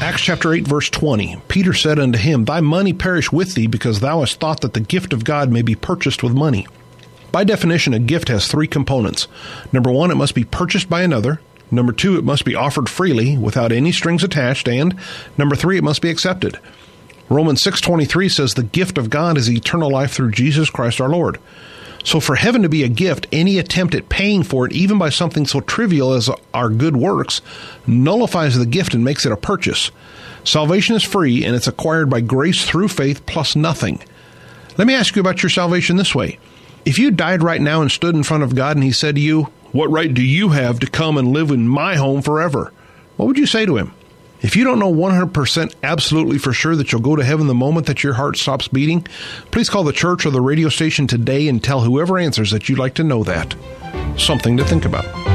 Acts chapter 8, verse 20, Peter said unto him, Thy money perish with thee, because thou hast thought that the gift of God may be purchased with money. By definition, a gift has three components. Number one, it must be purchased by another. Number two, it must be offered freely, without any strings attached. And number three, it must be accepted. Romans 6:23 says the gift of God is eternal life through Jesus Christ our Lord. So for heaven to be a gift, any attempt at paying for it, even by something so trivial as our good works, nullifies the gift and makes it a purchase. Salvation is free, and it's acquired by grace through faith plus nothing. Let me ask you about your salvation this way. If you died right now and stood in front of God and he said to you, What right do you have to come and live in my home forever? What would you say to him? If you don't know 100% absolutely for sure that you'll go to heaven the moment that your heart stops beating, please call the church or the radio station today and tell whoever answers that you'd like to know that. Something to think about.